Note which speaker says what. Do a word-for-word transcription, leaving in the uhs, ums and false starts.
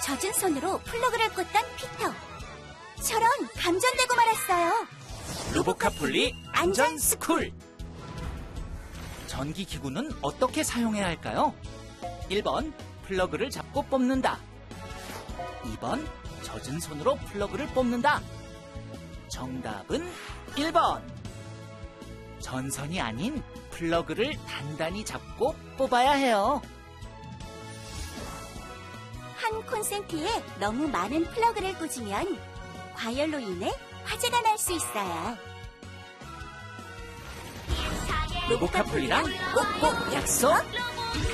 Speaker 1: 젖은 손으로 플러그를 꽂던 피터. 저런 감전되고 말았어요.
Speaker 2: 로보카폴리 안전 스쿨. 전기 기구는 어떻게 사용해야 할까요? 일 번 플러그를 잡고 뽑는다. 이 번 젖은 손으로 플러그를 뽑는다. 정답은 일 번. 전선이 아닌 플러그를 단단히 잡고 뽑아야 해요.
Speaker 1: 한 콘센트에 너무 많은 플러그를 꽂으면 과열로 인해 화재가 날 수 있어요.
Speaker 2: 로보카폴리랑 꼭꼭 약속!